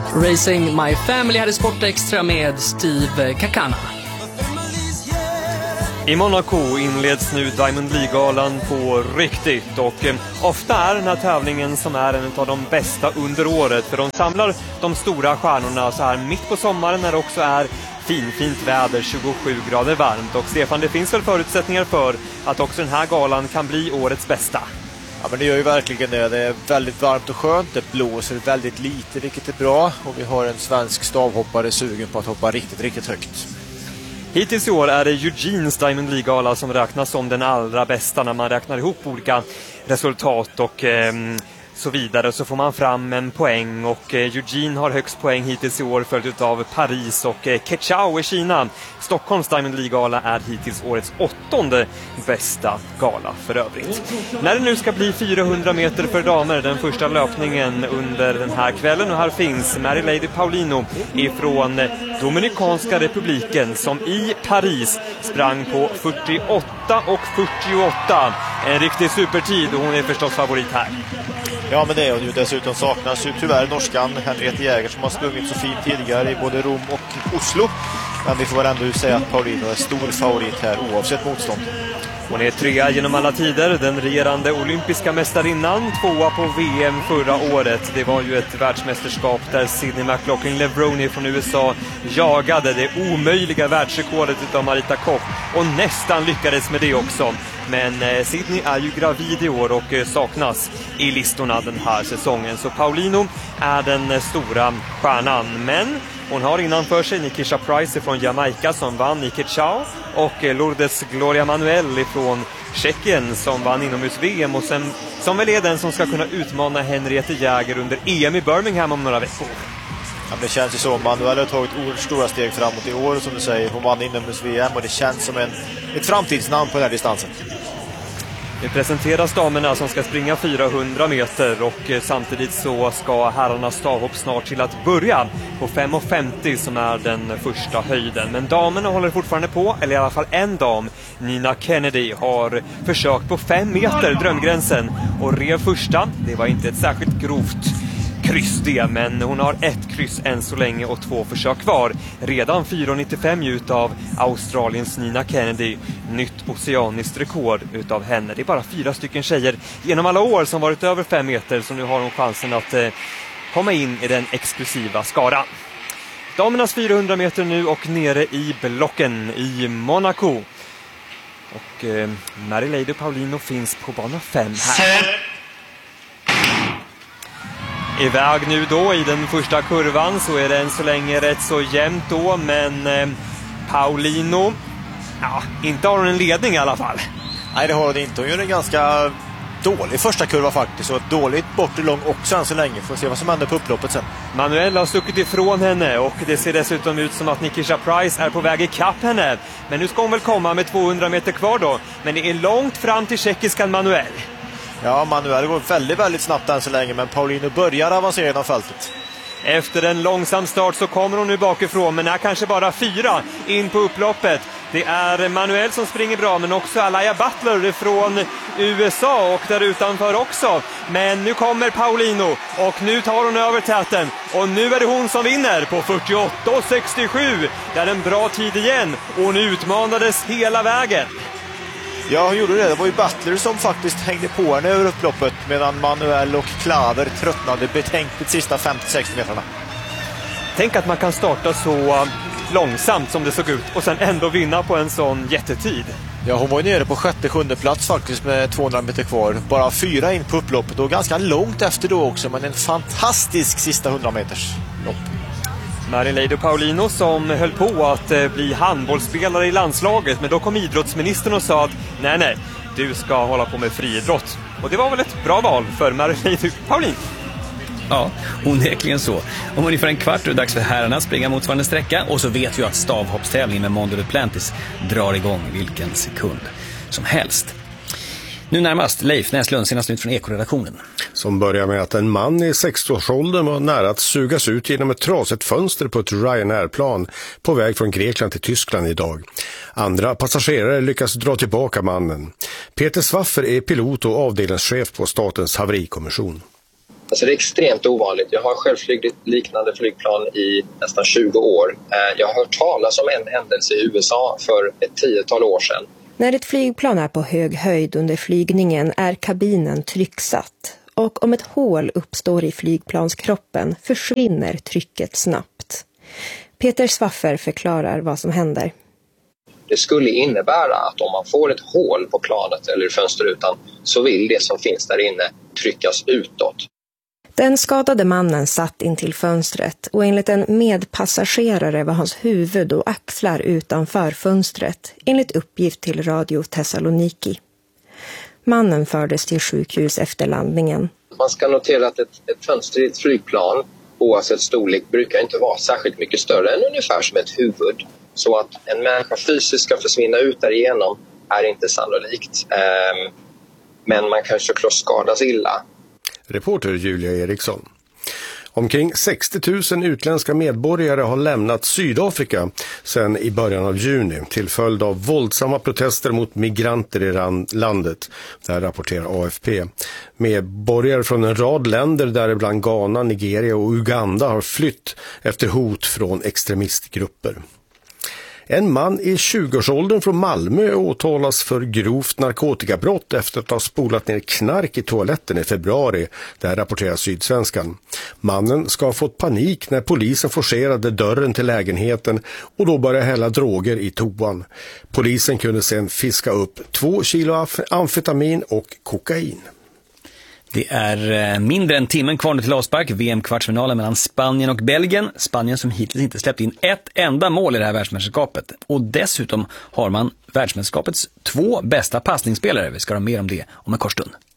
Racing My Family hade Sportextra med Steve Kakana. I Monaco inleds nu Diamond League-galan på riktigt och ofta är den här tävlingen som är en av de bästa under året, för de samlar de stora stjärnorna så här mitt på sommaren när det också är fint väder, 27 grader varmt. Och Stefan, det finns väl förutsättningar för att också den här galan kan bli årets bästa? Ja, men det gör ju verkligen det. Det är väldigt varmt och skönt, det blåser väldigt lite, vilket är bra, och vi har en svensk stavhoppare sugen på att hoppa riktigt högt. Hittills i år är det Eugenes Diamond League-gala som räknas som den allra bästa när man räknar ihop olika resultat och så vidare, så får man fram en poäng, och Eugene har högst poäng hittills i år följt av Paris och Kechao i Kina. Stockholms Diamond League-gala är hittills årets 8:e bästa gala för övrigt. När det nu ska bli 400 meter för damer, den första löpningen under den här kvällen, och här finns Mary Lady Paulino ifrån Dominikanska republiken som i Paris sprang på 48 och 48. En riktig supertid, och hon är förstås favorit här. Ja, men det är hon ju. Dessutom saknas ju tyvärr norskan Henriette Jäger som har sprungit så fint tidigare i både Rom och Oslo. Men vi får väl ändå säga att Paulino är stor favorit här oavsett motstånd. Hon är 3 genom alla tider, den regerande olympiska mästarinnan, 2 på VM förra året. Det var ju ett världsmästerskap där Sydney McLaughlin-Levrone från USA jagade det omöjliga världsrekordet utav Marita Koch och nästan lyckades med det också. Men Sydney är ju gravid i år och saknas i listorna den här säsongen. Så Paulino är den stora stjärnan, men hon har innanför sig Nikisha Price från Jamaica som vann i Kechao, och Lourdes Gloria Manuel från Tjeckien som vann inomhus-VM och sen, som väl är den som ska kunna utmana Henriette Jäger under EM i Birmingham om några veckor. Ja, det känns ju så. Manuel har tagit oerhört stora steg framåt i år, som du säger. Hon vann inomhus-VM och det känns som ett framtidsnamn på den här distansen. Nu presenteras damerna som ska springa 400 meter, och samtidigt så ska herrarnas stavhopp snart till att börja på 5,50 som är den första höjden. Men damerna håller fortfarande på, eller i alla fall en dam, Nina Kennedy, har försökt på 5 meter, drömgränsen, och rev första. Det var inte ett särskilt grovt kryss det, men hon har 1 kryss än så länge och 2 försök kvar. Redan 4,95 utav Australiens Nina Kennedy. Nytt oceaniskt rekord utav henne. Det är bara 4 stycken tjejer genom alla år som varit över 5 meter, så nu har hon chansen att komma in i den exklusiva skaran. Damernas 400 meter nu och nere i blocken i Monaco. Och Mary Lady Paulino finns på bana 5 här. Iväg nu då i den första kurvan, så är det än så länge rätt så jämnt då, men Paulino, ja, inte har hon en ledning i alla fall. Nej, det har hon inte. Hon gör en ganska dålig första kurva faktiskt, och ett dåligt bortre lång också än så länge. Får se vad som händer på upploppet sen. Manuel har stuckit ifrån henne, och det ser dessutom ut som att Nikisha Price är på väg i kapp henne. Men nu ska hon väl komma med 200 meter kvar då, men det är långt fram till tjeckiskan Manuel. Ja, Manuel går väldigt snabbt än så länge, men Paulino börjar avancera genom fältet. Efter en långsam start så kommer hon nu bakifrån, men är kanske bara 4 in på upploppet. Det är Manuel som springer bra, men också Alaya Butler från USA, och där utanför också. Men nu kommer Paulino, och nu tar hon över täten, och nu är det hon som vinner på 48,67. Det är en bra tid igen, och hon utmanades hela vägen. Ja, hon gjorde det. Det var ju Butler som faktiskt hängde på henne över upploppet, medan Manuel och Klaver tröttnade betänkligt sista 50-60 metrarna. Tänk att man kan starta så långsamt som det såg ut och sen ändå vinna på en sån jättetid. Ja, hon var ju nere på 6:e, 7:e plats faktiskt med 200 meter kvar. Bara 4 in på upploppet, och ganska långt efter då också, men en fantastisk sista 100 meters lopp. Mary Lady Paulino som höll på att bli handbollsspelare i landslaget, men då kom idrottsministern och sa att nej, du ska hålla på med friidrott. Och det var väl ett bra val för Mary Lady Paulino. Ja, onekligen så. Om ungefär en kvart är det dags för herrarna att springa motsvarande sträcka, och så vet vi att stavhoppstävlingen med Mondo Duplantis drar igång vilken sekund som helst. Nu närmast Leif Näslund, senast nytt från Ekoredaktionen. Som börjar med att en man i 60-årsåldern var nära att sugas ut genom ett trasigt fönster på ett Ryanair-plan på väg från Grekland till Tyskland idag. Andra passagerare lyckas dra tillbaka mannen. Peter Swaffer är pilot och avdelningschef på Statens haverikommission. Alltså det är extremt ovanligt. Jag har själv flugit liknande flygplan i nästan 20 år. Jag har hört talas om en händelse i USA för ett 10-tal år sedan. När ett flygplan är på hög höjd under flygningen är kabinen trycksatt. Och om ett hål uppstår i flygplanskroppen försvinner trycket snabbt. Peter Swaffer förklarar vad som händer. Det skulle innebära att om man får ett hål på planet eller i fönsterrutan så vill det som finns där inne tryckas utåt. Den skadade mannen satt in till fönstret och enligt en medpassagerare var hans huvud och axlar utanför fönstret, enligt uppgift till Radio Thessaloniki. Mannen fördes till sjukhus efter landningen. Man ska notera att ett fönster i ett flygplan, oavsett storlek, brukar inte vara särskilt mycket större än ungefär som ett huvud. Så att en människa fysiskt ska försvinna ut därigenom är inte sannolikt. Men man kan såklart skadas illa. Reporter Julia Eriksson. Omkring 60 000 utländska medborgare har lämnat Sydafrika sedan i början av juni till följd av våldsamma protester mot migranter i landet. Där rapporterar AFP. Medborgare från en rad länder däribland Ghana, Nigeria och Uganda har flytt efter hot från extremistgrupper. En man i 20-årsåldern från Malmö åtalas för grovt narkotikabrott efter att ha spolat ner knark i toaletten i februari. Där rapporterar Sydsvenskan. Mannen ska ha fått panik när polisen forcerade dörren till lägenheten och då började hälla droger i toan. Polisen kunde sedan fiska upp 2 kilo amfetamin och kokain. Det är mindre än timmen kvar till avspark. VM-kvartsfinalen mellan Spanien och Belgien. Spanien som hittills inte släppt in ett enda mål i det här världsmästerskapet. Och dessutom har man världsmästerskapets 2 bästa passningsspelare. Vi ska ha mer om det om en kort stund.